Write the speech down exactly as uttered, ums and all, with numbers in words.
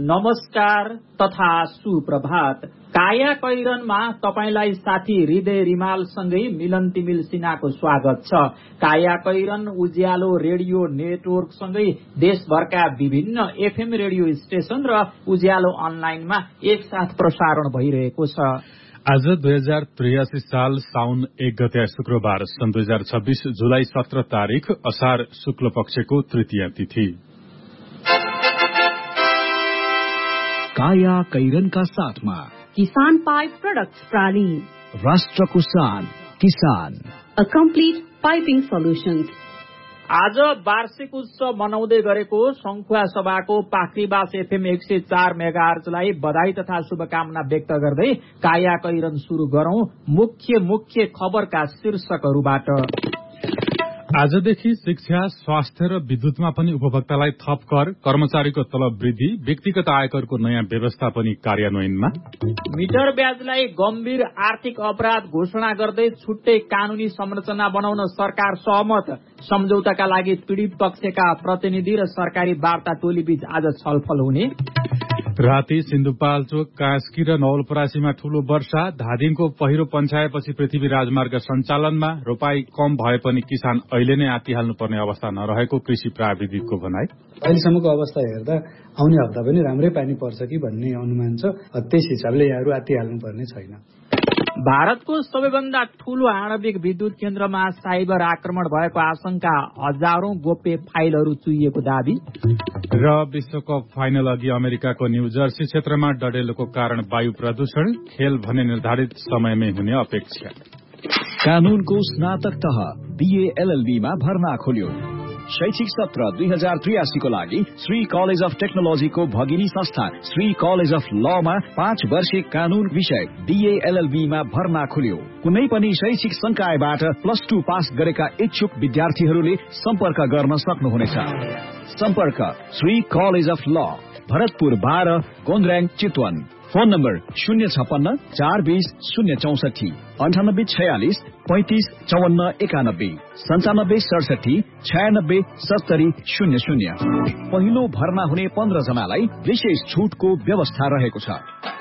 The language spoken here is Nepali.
नमस्कार तथा सुप्रभात। काया कैरनमा तपाईलाई साथी हृदय रिमालसँगै मिलन तिमिल सिन्हाको स्वागत छ। काया कैरन उज्यालो रेडियो नेटवर्कसँगै देशभरका विभिन्न एफएम रेडियो स्टेशन र उज्यालो अनलाइनमा एकसाथ प्रसारण भइरहेको छ। आज दुई हजार त्रियासी साल साउन एक गते शुक्रबार सन् दुई हजार छब्बीस जुलाई सत्र तारीक असार शुक्ल पक्षको तृतीय तिथि। काया कैरनका साथमा किसान पाइप प्रोडक्ट्स प्राली, राष्ट्रको शान किसान, अ कम्प्लिट पाइपिङ सोल्युशन्स। आज वार्षिक उत्सव मनाउँदै गरेको संखुवा सभाको पाखरीबास एफएम एक सय चार मेगाहर्जलाई बधाई तथा शुभकामना व्यक्त गर्दै काया कैरन शुरू गरौं मुख्य मुख्य खबरका शीर्षकहरूबाट। आजदेखि शिक्षा, स्वास्थ्य र विद्युतमा पनि उपभोक्तालाई थप कर, कर्मचारीको तलब वृद्धि, व्यक्तिगत आयकरको नयाँ व्यवस्था पनि कार्यान्वयनमा। मिटर ब्याजलाई गम्भीर आर्थिक अपराध घोषणा गर्दै छुट्टै कानूनी संरचना बनाउन सरकार सहमत। सम्झौताका लागि पीड़ित पक्षका प्रतिनिधि र सरकारी वार्ता टोली बीच आज छलफल हुने। राति सिन्धुपाल्चोक, कास्की र नवलपरासीमा ठूलो वर्षा, धादिङको पहिरो पन्छाएपछि पृथ्वी राजमार्ग सञ्चालनमा, रोपाई कम भए पनि किसान अहिले नै आतिहाल्नुपर्ने अवस्था नरहेको कृषि प्राविधिकको भनाई। अहिलेसम्मको अवस्था हेर्दा आउने हप्ता पनि राम्रै पानी पर्छ कि भन्ने अनुमान छ। त्यस हिसाबले यहाँहरू आतिहाल्नुपर्ने छैन। भारतको सबैभन्दा ठूलो आणविक विद्युत केन्द्रमा साइबर आक्रमण भएको आशंका, हजारौं गोप्य फाइलहरू चुइएको दावी। र विश्वकप फाइनल अघि अमेरिकाको न्यू जर्सी क्षेत्रमा डडेलोको कारण वायु प्रदूषण, खेल भने निर्धारित समयमै हुने अपेक्षा। कानूनको स्नातक तह बीए एलएलबीमा भर्ना खोल्यो। शैक्षिक सत्र दुई हजार त्रियासी को लागि श्री कलेज अफ टेक्नोलोजीको भगिनी संस्था श्री कलेज अफ लमा पाँच वर्षीय कानून विषय बीए एलएलबीमा भर्ना खोल्यो। कुनै पनि शैक्षिक संकायबाट प्लस टू पास गरेका इच्छुक विद्यार्थीहरूले सम्पर्क गर्न सक्नुहुनेछ। सम्पर्क श्री कलेज अफ ल, भरतपुर बाह्र, गोन्द्र्याङ, चितवन। फोन नम्बर शून्य छपन्न चार बीस शून्य चौसठी अन्ठानब्बे छयालिस पैंतिस चौवन्न एकानब्बे सन्चानब्बे सडसठी छयानब्बे सत्तरी शून्य शून्य। पहिलो भर्ना हुने पन्ध्र जनालाई विशेष छूटको व्यवस्था रहेको छ।